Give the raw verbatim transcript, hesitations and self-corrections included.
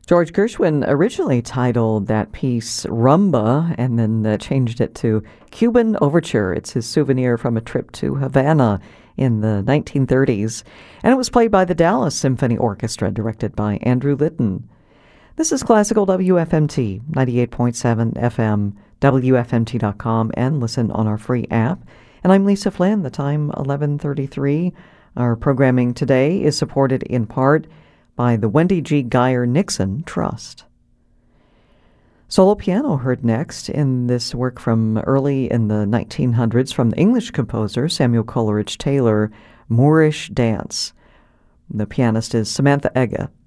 George Gershwin originally titled that piece Rumba and then uh, changed it to Cuban Overture. It's his souvenir from a trip to Havana in the nineteen thirties. And it was played by the Dallas Symphony Orchestra, directed by Andrew Litton. This is Classical W F M T, ninety-eight point seven F M, W F M T dot com, and listen on our free app. And I'm Lisa Flynn, the time eleven thirty-three. Our programming today is supported in part by the Wendy G. Geyer Nixon Trust. Solo piano heard next in this work from early in the nineteen hundreds from the English composer Samuel Coleridge Taylor, Moorish Dance. The pianist is Samantha Ega.